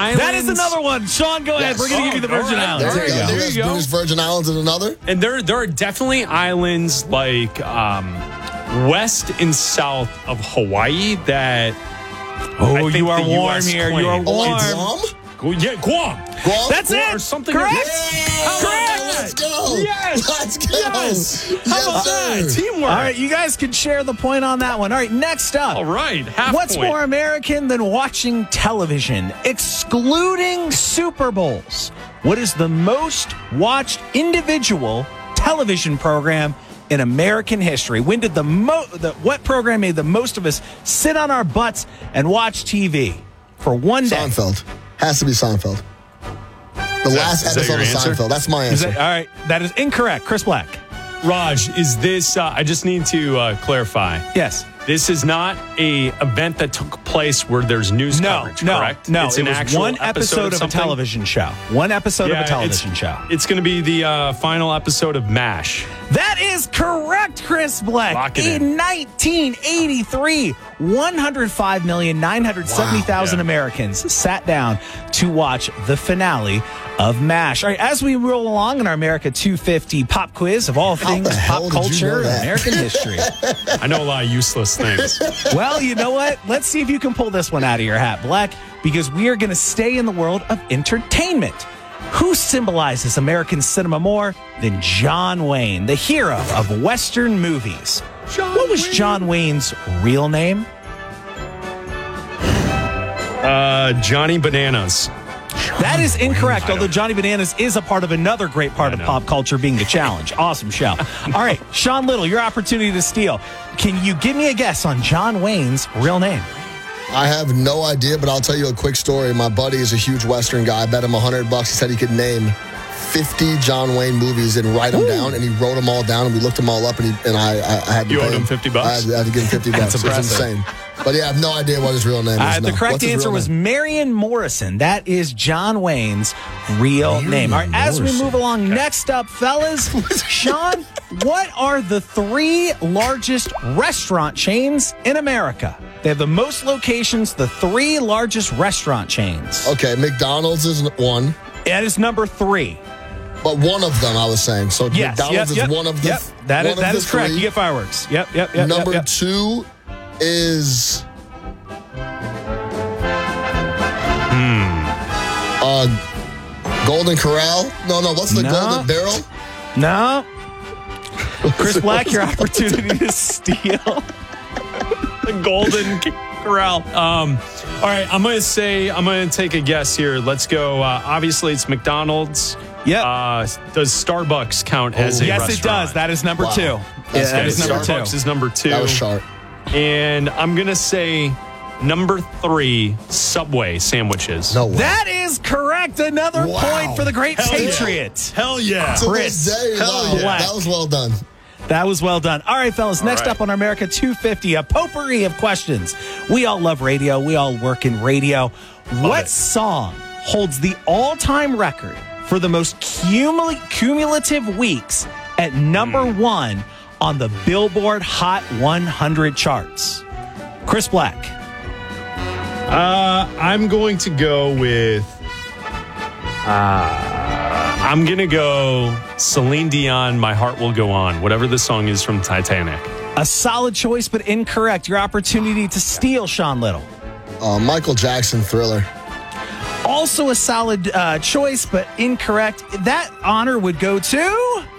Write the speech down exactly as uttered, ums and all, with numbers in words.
Islands. That is another one. Sean, go ahead. Yes. We're going to give you the Virgin All right. Islands. There, There you go. There you go. British Virgin Islands is another. And there, there are definitely islands like um, west and south of Hawaii that. Oh, I think you are the warm U S here. claimed. You are Oh, warm. Guam? Gu- Yeah, Guam. Guam? That's Guam it. or something. Correct. Yeah. Correct. Let's go. Yes. Let's go. Yes. Yes, How about sir. that? Teamwork. All right, you guys can share the point on that one. All right, next up. All right. Half What's point. more American than watching television, excluding Super Bowls? What is the most watched individual television program in American history? When did the mo the what program made the most of us sit on our butts and watch T V for one day? Seinfeld. Has to be Seinfeld. The that- last is that episode your of answer? Seinfeld. That's my Is answer. that- all right, that is incorrect. Chris Black. Raj, is this? Uh, I just need to uh, clarify. Yes. This is not a event that took place where there's news No, coverage, no, correct? no. It's it an was actual one episode of, a something? television show. One episode Yeah, of a television it's, show. It's going to be the uh, final episode of MASH. That is correct, Chris Black. Lock it in in. nineteen eighty-three, one hundred five million nine hundred seventy thousand Wow. Yeah. Americans sat down to watch the finale of MASH. All right, as we roll along in our America two fifty pop quiz of all How things the hell pop did you know culture and that? American history. I know a lot of useless things. Well, you know what? Let's see if you can pull this one out of your hat, Black, because we are going to stay in the world of entertainment. Who symbolizes American cinema more than John Wayne, the hero of Western movies? John what was Wayne. John Wayne's real name? Uh, Johnny Bananas. That is incorrect, I don't- although Johnny Bananas is a part of another great part I of know. pop culture being the challenge. Awesome show. All right, Sean Little, your opportunity to steal. Can you give me a guess on John Wayne's real name? I have no idea, but I'll tell you a quick story. My buddy is a huge Western guy. I bet him a hundred bucks. He said he could name fifty John Wayne movies and write them Ooh. down, and he wrote them all down, and we looked them all up, and, he, and I, I, I had to You pay owed him fifty bucks? I had, to- I had to give him fifty bucks. It's impressive. insane. But yeah, I have no idea what his real name is. Uh, no. the correct What's his answer real was name? Marion Morrison. That is John Wayne's real Marion name. All right, as we Morrison. move along, next up, fellas, Sean, what are the three largest restaurant chains in America? They have the most locations, the three largest restaurant chains. Okay, McDonald's is one, That is number three. but one of them I was saying. So Yes, McDonald's yep, yep, is one of the yep. That one is, of that the is correct. three. You get fireworks. Yep, yep, yep. Number yep, yep. two is uh, Golden Corral. No, no. What's the No. Golden Barrel? No. Chris Black, your opportunity to steal. The Golden Corral. Um, all right, I'm going to say, I'm going to take a guess here. Let's go. Uh, obviously, it's McDonald's. Yep. Uh, does Starbucks count as a Yes, restaurant? it does. That is number Wow. two. Yeah, That's that good. is number Starbucks two. is number two. That was sharp. And I'm going to say number three, Subway sandwiches. No way. That is correct. Another Wow. point for the great Hell yeah. Patriot. Hell yeah. To Chris, this day, hell wow, yeah. that was well done. That was well done. All right, fellas, next right. up on America two fifty, a potpourri of questions. We all love radio. We all work in radio. what it. song holds the all-time record for the most cumul- cumulative weeks at number Hmm. one on the Billboard Hot one hundred charts? Chris Black. Uh, I'm going to go with. Uh, I'm going to go Celine Dion, My Heart Will Go On, whatever the song is from Titanic. A solid choice, but incorrect. Your opportunity to steal, Sean Little. Uh, Michael Jackson, Thriller. Also a solid uh, choice, but incorrect. That honor would go to